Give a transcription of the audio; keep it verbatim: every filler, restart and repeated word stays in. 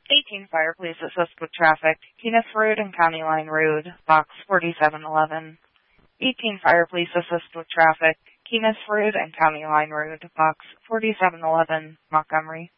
eighteen Fire, please assist with traffic. Kenneth Road and County Line Road, box forty-seven eleven. eighteen Fire, please assist with traffic. Kenneth Road and County Line Road, box forty-seven eleven, Montgomery.